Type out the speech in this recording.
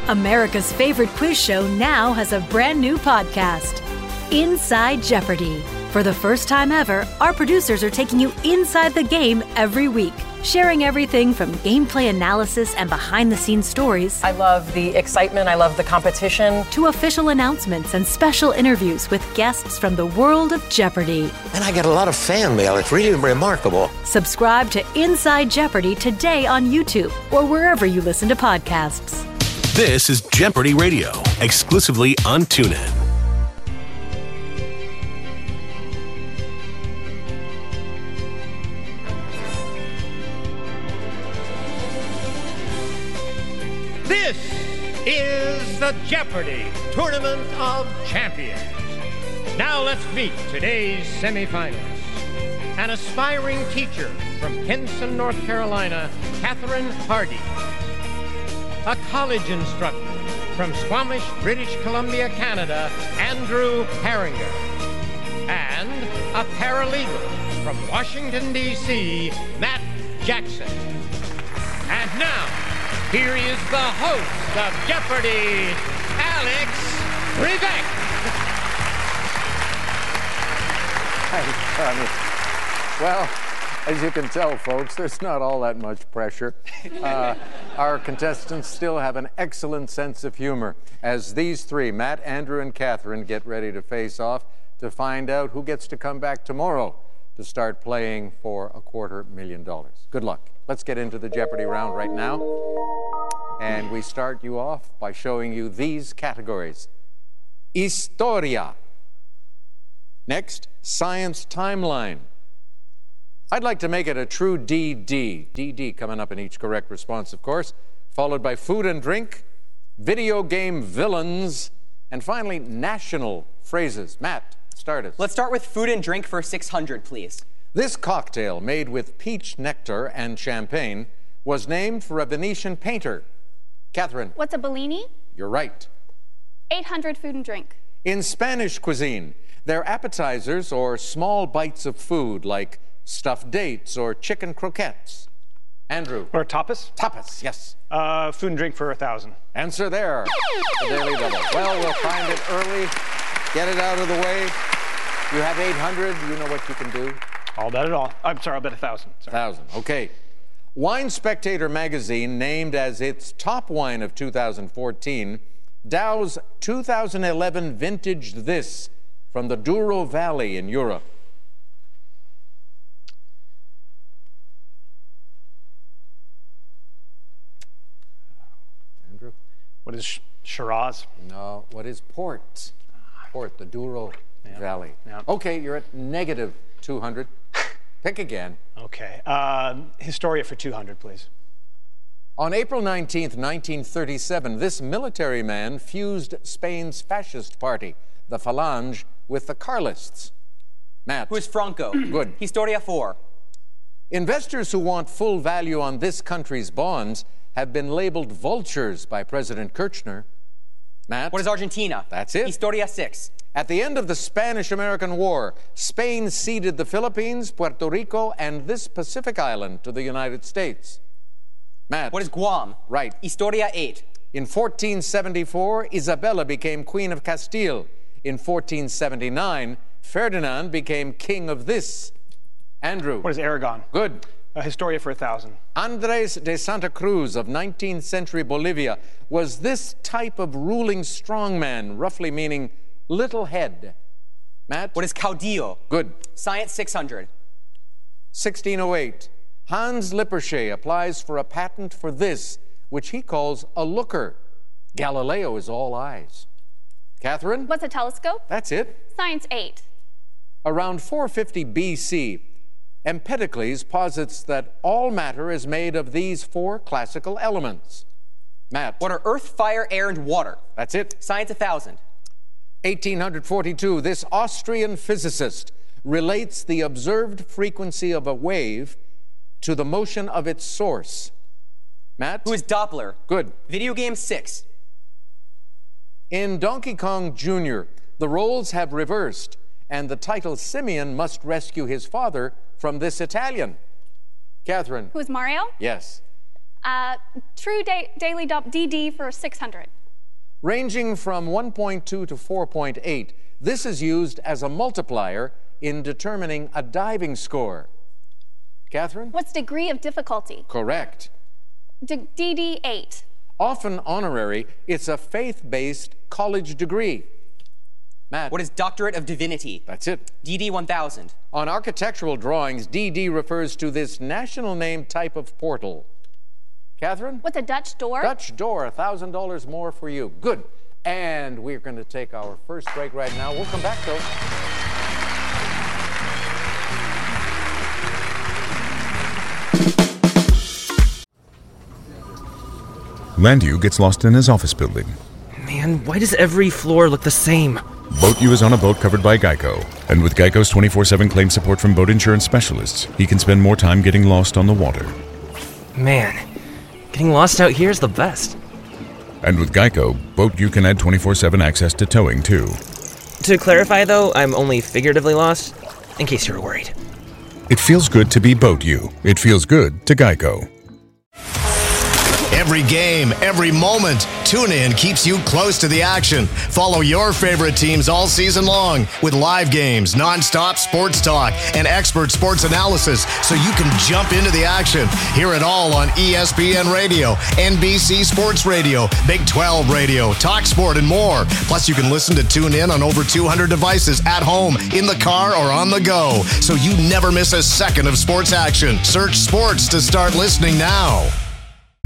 America's favorite quiz show now has a brand new podcast, Inside Jeopardy! For the first time ever, our producers are taking you inside the game every week, sharing everything from gameplay analysis and behind-the-scenes stories. I love the excitement. I love the competition. To official announcements and special interviews with guests from the world of Jeopardy! And I get a lot of fan mail. It's really remarkable. Subscribe to Inside Jeopardy! Today on YouTube or wherever you listen to podcasts. This is Jeopardy Radio, exclusively on TuneIn. This is the Jeopardy! Tournament of Champions. Now let's meet today's semifinalists. An aspiring teacher from Henson, North Carolina, Catherine Hardy. A college instructor from Squamish, British Columbia, Canada, Andrew Herringer. And a paralegal from Washington, D.C., Matt Jackson. And now, here is the host of Jeopardy, Alex Trebek. Thanks, Tommy. Well, as you can tell, folks, there's not all that much pressure. Our contestants still have an excellent sense of humor as these three, Matt, Andrew, and Catherine, get ready to face off to find out who gets to come back tomorrow to start playing for $250,000. Good luck. Let's get into the Jeopardy round right now. And we start you off by showing you these categories. Historia. Next, science timeline. I'd like to make it a true DD. DD coming up in each correct response, of course, followed by food and drink, video game villains, and finally, national phrases. Matt, start us. Let's start with food and drink for 600, please. This cocktail, made with peach nectar and champagne, was named for a Venetian painter. Catherine. What's a Bellini? You're right. 800 food and drink. In Spanish cuisine, they're appetizers or small bites of food like stuffed dates or chicken croquettes. Andrew. Or tapas? Tapas, yes. Food and drink for 1,000. Answer there. The Daily Double. Well, we'll find it early. Get it out of the way. You have 800. You know what you can do. I'll bet it all. I'm sorry, I'll bet 1,000. 1,000, okay. Wine Spectator magazine named as its top wine of 2014 Dow's 2011 vintage this from the Douro Valley in Europe. Andrew? What is Shiraz? No, what is port? Port, the Douro Valley. Yeah. Okay, you're at negative 200. Pick again. Okay. Historia for 200, please. On April 19th, 1937, this military man fused Spain's fascist party, the Falange, with the Carlists. Matt. Who is Franco? Good. Historia 4. Investors who want full value on this country's bonds have been labeled vultures by President Kirchner. Matt. What is Argentina? That's it. Historia 6. At the end of the Spanish-American War, Spain ceded the Philippines, Puerto Rico, and this Pacific island to the United States. Matt. What is Guam? Right. Historia 8. In 1474, Isabella became Queen of Castile. In 1479, Ferdinand became king of this. Andrew. What is Aragon? Good. Historia for 1,000. Andres de Santa Cruz of 19th century Bolivia was this type of ruling strongman, roughly meaning little head. Matt? What is Caudillo? Good. Science 600. 1608. Hans Lippershey applies for a patent for this, which he calls a looker. Galileo is all eyes. Catherine? What's a telescope? That's it. Science 8. Around 450 BC, Empedocles posits that all matter is made of these four classical elements. Matt? What are earth, fire, air, and water? That's it. Science 1000. 1842, this Austrian physicist relates the observed frequency of a wave to the motion of its source. Matt? Who is Doppler? Good. Video game 6. In Donkey Kong Jr., the roles have reversed, and the title Simeon must rescue his father from this Italian. Catherine. Who is Mario? Yes. True Daily DD for 600. Ranging from 1.2 to 4.8, this is used as a multiplier in determining a diving score. Catherine? What's degree of difficulty? Correct. DD 8. Often honorary, it's a faith-based college degree. Matt? What is Doctorate of Divinity? That's it. DD 1000. On architectural drawings, DD refers to this national name type of portal. Catherine? What's a Dutch door? Dutch door, $1,000 more for you. Good. And we're going to take our first break right now. We'll come back, though. Landu gets lost in his office building. Man, why does every floor look the same? Boat U is on a boat covered by Geico. And with Geico's 24/7 claim support from boat insurance specialists, he can spend more time getting lost on the water. Man, getting lost out here is the best. And with Geico, Boat U can add 24/7 access to towing, too. To clarify, though, I'm only figuratively lost, in case you're worried. It feels good to be Boat U. It feels good to Geico. Every game, every moment, TuneIn keeps you close to the action. Follow your favorite teams all season long with live games, nonstop sports talk, and expert sports analysis so you can jump into the action. Hear it all on ESPN Radio, NBC Sports Radio, Big 12 Radio, TalkSport, and more. Plus, you can listen to TuneIn on over 200 devices at home, in the car, or on the go, so you never miss a second of sports action. Search sports to start listening now.